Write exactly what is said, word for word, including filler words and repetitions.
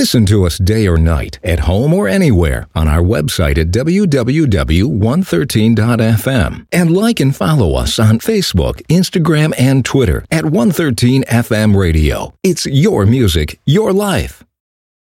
Listen to us day or night, at home or anywhere, on our website at w w w dot one thirteen dot f m. And like and follow us on Facebook, Instagram, and Twitter at one thirteen F M Radio. It's your music, your life.